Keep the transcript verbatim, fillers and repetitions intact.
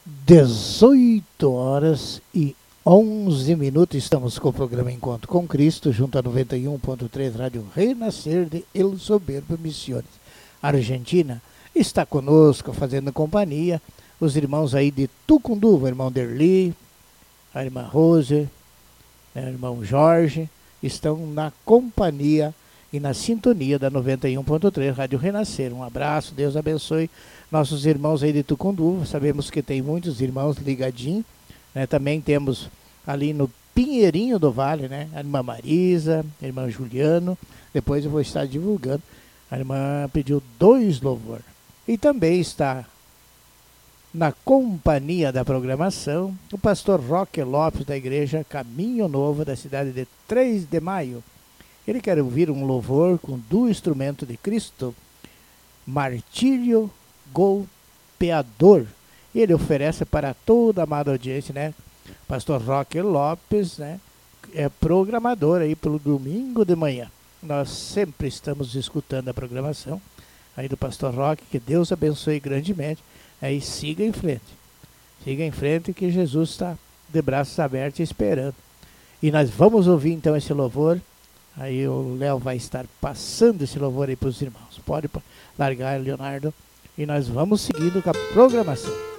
dezoito horas e onze minutos. Estamos com o programa Encontro com Cristo, junto a noventa e um ponto três Rádio Renascer de El Soberbo Missões. Argentina está conosco, fazendo companhia. Os irmãos aí de Tucunduva, o irmão Derli, a irmã Rose, o irmão Jorge, estão na companhia e na sintonia da noventa e um ponto três Rádio Renascer. Um abraço, Deus abençoe nossos irmãos aí de Tucunduva. Sabemos que tem muitos irmãos ligadinhos, né? Também temos ali no Pinheirinho do Vale, né? A irmã Marisa, a irmã Juliano. Depois eu vou estar divulgando. A irmã pediu dois louvor. E também está na companhia da programação o pastor Roque Lopes, da igreja Caminho Novo, da cidade de três de Maio. Ele quer ouvir um louvor com do instrumento de Cristo, Martírio Golpeador. Ele oferece para toda a amada audiência, né? Pastor Roque Lopes, né? É programador aí pelo domingo de manhã. Nós sempre estamos escutando a programação aí do pastor Roque. Que Deus abençoe grandemente. Aí siga em frente. Siga em frente que Jesus está de braços abertos esperando. E nós vamos ouvir então esse louvor. Aí o Léo vai estar passando esse louvor aí para os irmãos. Pode largar, Leonardo. E nós vamos seguindo com a programação.